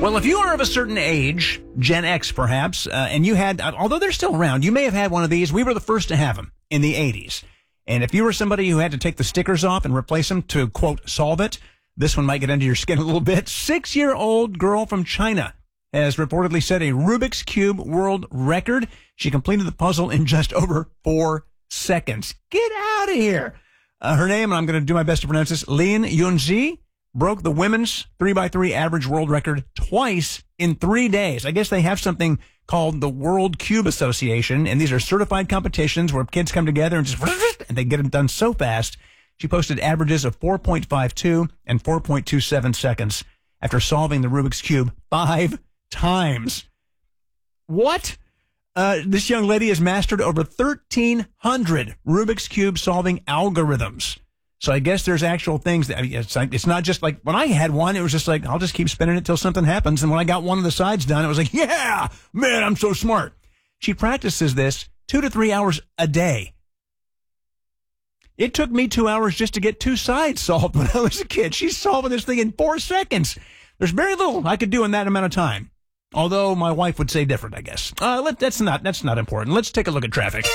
Well, if you are of a certain age, Gen X perhaps, and you had, although they're still around, you may have had one of these. We were the first to have them in the 80s. And if you were somebody who had to take the stickers off and replace them to, quote, solve it, this one might get under your skin a little bit. 6-year-old girl from China has reportedly set a Rubik's Cube world record. She completed the puzzle in just over 4 seconds. Get out of here. Her name, and I'm going to do my best to pronounce this, Lin Yunzi, broke the women's 3x3 average world record twice in 3 days. I guess they have something called the World Cube Association, and these are certified competitions where kids come together and and they get them done so fast. She posted averages of 4.52 and 4.27 seconds after solving the Rubik's Cube 5 times. What? This young lady has mastered over 1,300 Rubik's Cube solving algorithms. So I guess there's actual things that it's not just like when I had one, it was just like, I'll just keep spinning it till something happens. And when I got one of the sides done, it was like, yeah, man, I'm so smart. She practices this 2 to 3 hours a day. It took me 2 hours just to get 2 sides solved when I was a kid. She's solving this thing in 4 seconds. There's very little I could do in that amount of time. Although my wife would say different, I guess. That's not important. Let's take a look at traffic.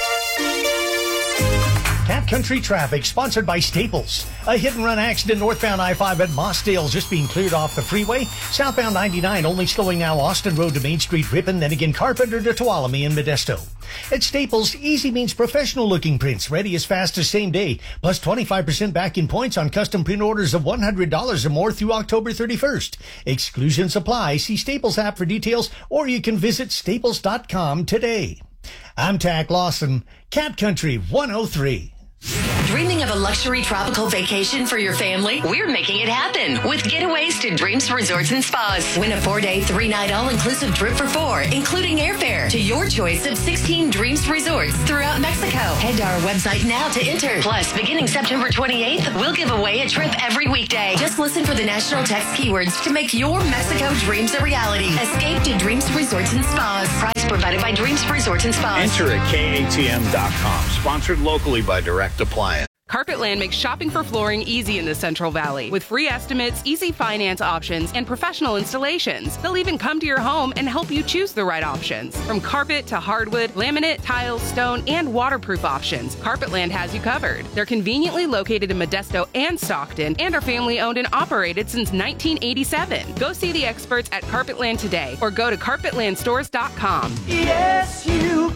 Cat Country Traffic, sponsored by Staples. A hit-and-run accident northbound I-5 at Mossdale just being cleared off the freeway. Southbound 99 only slowing now Austin Road to Main Street Ripon, then again Carpenter to Tuolumne and Modesto. At Staples, easy means professional-looking prints, ready as fast as same day, plus 25% back in points on custom print orders of $100 or more through October 31st. Exclusions apply. See Staples app for details, or you can visit staples.com today. I'm Tack Lawson, Cat Country 103. Dreaming of a luxury tropical vacation for your family? We're making it happen with getaways to Dreams Resorts and Spas. Win a 4-day, 3-night all-inclusive trip for 4, including airfare to your choice of 16 Dreams Resorts throughout Mexico. Head to our website now to enter. Plus, beginning September 28th, we'll give away a trip every weekday. Just listen for the national text keywords to make your Mexico dreams a reality. Escape to Dreams Resorts and Spas. Price provided by Dreams Resorts and Spas. Enter at KATM.com. Sponsored locally by Direct Appliance. Carpetland makes shopping for flooring easy in the Central Valley with free estimates, easy finance options, and professional installations. They'll even come to your home and help you choose the right options. From carpet to hardwood, laminate, tiles, stone, and waterproof options, Carpetland has you covered. They're conveniently located in Modesto and Stockton and are family owned and operated since 1987. Go see the experts at Carpetland today or go to carpetlandstores.com. Yes, you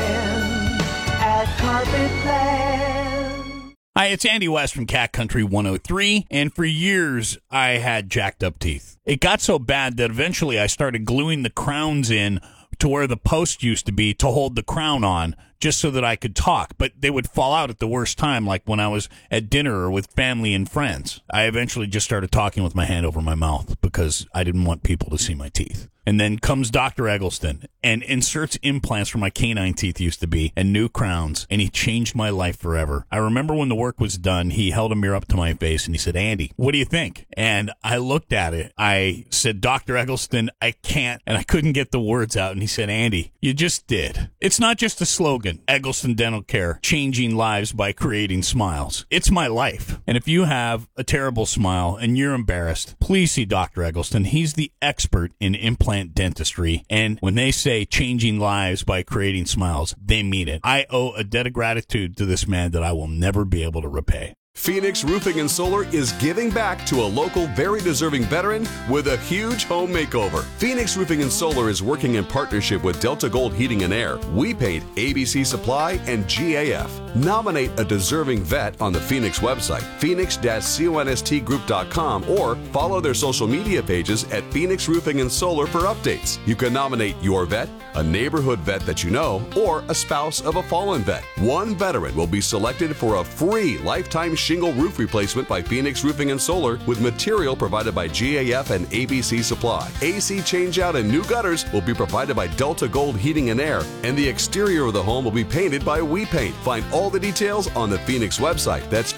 can at Carpetland. Hi, it's Andy West from Cat Country 103, and for years I had jacked up teeth. It got so bad that eventually I started gluing the crowns in to where the post used to be to hold the crown on, just so that I could talk, but they would fall out at the worst time, like when I was at dinner or with family and friends. I eventually just started talking with my hand over my mouth because I didn't want people to see my teeth. And then comes Dr. Eggleston and inserts implants where my canine teeth used to be and new crowns, and he changed my life forever. I remember when the work was done, he held a mirror up to my face and he said, "Andy, what do you think?" And I looked at it. I said, "Dr. Eggleston, I can't," and I couldn't get the words out. And he said, "Andy, you just did. It's not just a slogan, Eggleston Dental Care, changing lives by creating smiles. It's my life. And if you have a terrible smile and you're embarrassed, please see Dr. Eggleston. He's the expert in implant dentistry, and when they say changing lives by creating smiles, they mean it. I owe a debt of gratitude to this man that I will never be able to repay. Phoenix Roofing and Solar is giving back to a local, very deserving veteran with a huge home makeover. Phoenix Roofing and Solar is working in partnership with Delta Gold Heating and Air, We Paint, ABC Supply, and GAF. Nominate a deserving vet on the Phoenix website, phoenix-constgroup.com, or follow their social media pages at Phoenix Roofing and Solar for updates. You can nominate your vet, a neighborhood vet that you know, or a spouse of a fallen vet. One veteran will be selected for a free lifetime shingle roof replacement by Phoenix Roofing and Solar with material provided by GAF and ABC Supply. AC changeout and new gutters will be provided by Delta Gold Heating and Air, and the exterior of the home will be painted by We Paint. Find all the details on the Phoenix website. That's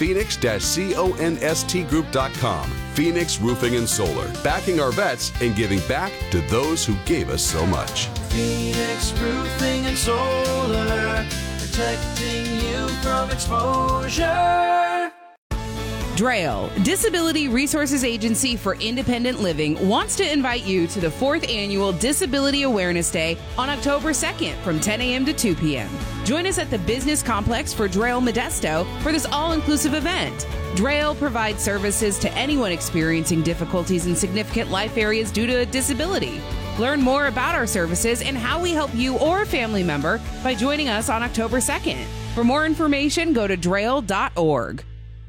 phoenix-constgroup.com. Phoenix Roofing and Solar, backing our vets and giving back to those who gave us so much. Phoenix Roofing and Solar, protecting you from exposure. DRAIL, Disability Resources Agency for Independent Living, wants to invite you to the 4th Annual Disability Awareness Day on October 2nd from 10 a.m. to 2 p.m. Join us at the Business Complex for DRAIL Modesto for this all-inclusive event. DRAIL provides services to anyone experiencing difficulties in significant life areas due to a disability. Learn more about our services and how we help you or a family member by joining us on October 2nd. For more information, go to drail.org.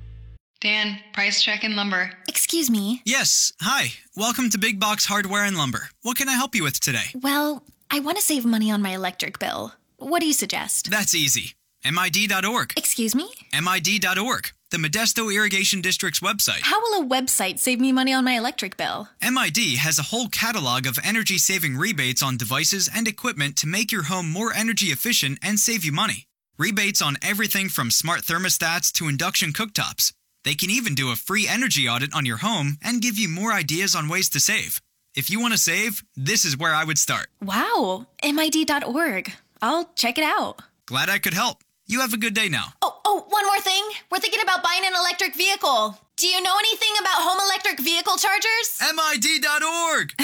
Dan, price check and lumber. Excuse me. Yes. Hi. Welcome to Big Box Hardware and Lumber. What can I help you with today? Well, I want to save money on my electric bill. What do you suggest? That's easy. MID.org. Excuse me? MID.org, the Modesto Irrigation District's website. How will a website save me money on my electric bill? MID has a whole catalog of energy-saving rebates on devices and equipment to make your home more energy efficient and save you money. Rebates on everything from smart thermostats to induction cooktops. They can even do a free energy audit on your home and give you more ideas on ways to save. If you want to save, this is where I would start. Wow, MID.org. I'll check it out. Glad I could help. You have a good day now. Oh, one more thing. We're thinking about buying an electric vehicle. Do you know anything about home electric vehicle chargers? MID.org.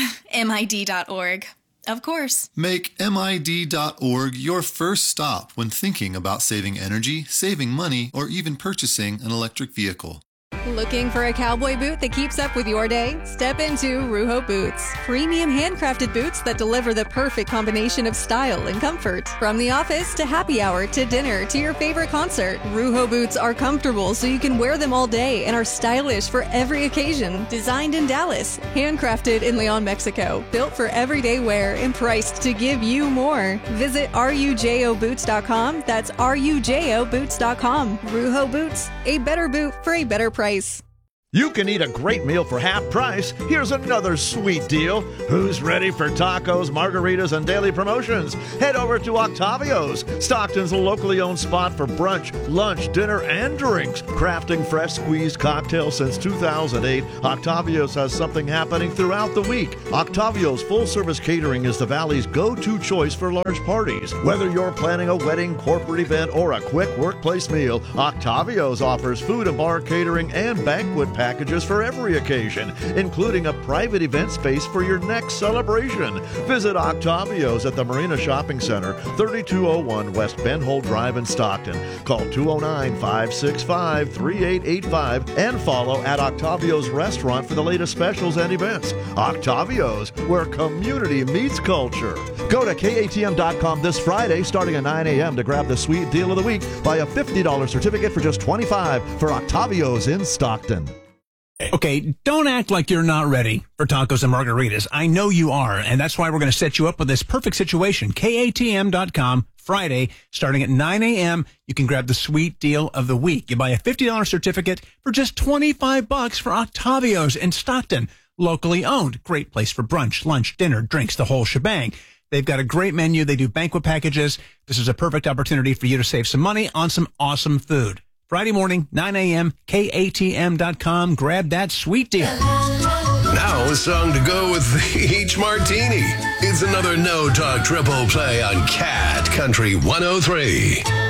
MID.org. Of course. Make MID.org your first stop when thinking about saving energy, saving money, or even purchasing an electric vehicle. Looking for a cowboy boot that keeps up with your day? Step into Ruho Boots. Premium handcrafted boots that deliver the perfect combination of style and comfort. From the office to happy hour to dinner to your favorite concert, Ruho Boots are comfortable so you can wear them all day and are stylish for every occasion. Designed in Dallas, handcrafted in Leon, Mexico. Built for everyday wear and priced to give you more. Visit RUJOBoots.com. That's RUJOBoots.com. Ruho Boots, a better boot for a better price. You can eat a great meal for half price. Here's another sweet deal. Who's ready for tacos, margaritas, and daily promotions? Head over to Octavio's, Stockton's locally owned spot for brunch, lunch, dinner, and drinks. Crafting fresh squeezed cocktails since 2008, Octavio's has something happening throughout the week. Octavio's full-service catering is the Valley's go-to choice for large parties. Whether you're planning a wedding, corporate event, or a quick workplace meal, Octavio's offers food and bar catering and banquet packages for every occasion, including a private event space for your next celebration. Visit Octavio's at the Marina Shopping Center, 3201 West Ben Hole Drive in Stockton. Call 209-565-3885 and follow at Octavio's Restaurant for the latest specials and events. Octavio's, where community meets culture. Go to KATM.com this Friday starting at 9 a.m. to grab the sweet deal of the week. Buy a $50 certificate for just $25 for Octavio's in Stockton. Okay, don't act like you're not ready for tacos and margaritas. I know you are, and that's why we're going to set you up with this perfect situation. KATM.com, Friday, starting at 9 a.m., you can grab the sweet deal of the week. You buy a $50 certificate for just $25 for Octavio's in Stockton, locally owned. Great place for brunch, lunch, dinner, drinks, the whole shebang. They've got a great menu. They do banquet packages. This is a perfect opportunity for you to save some money on some awesome food. Friday morning, 9 a.m., KATM.com. Grab that sweet deal. Now a song to go with each martini. It's another No Talk triple play on Cat Country 103.